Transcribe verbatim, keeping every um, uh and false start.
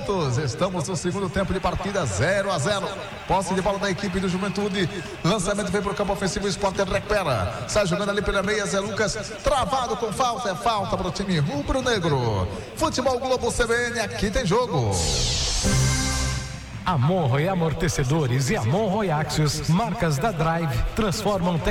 minutos. Estamos no segundo tempo de partida, zero a zero. Posse de bola da equipe do Juventude. Lançamento vem para o campo ofensivo. O Sport recupera. Sai jogando ali pela meia. Zé Lucas travado com falta. É falta para o time rubro-negro. Futebol Globo C B N. Aqui tem jogo. Amon Roy Amortecedores e Amon Roy Axios, marcas da Drive, transformam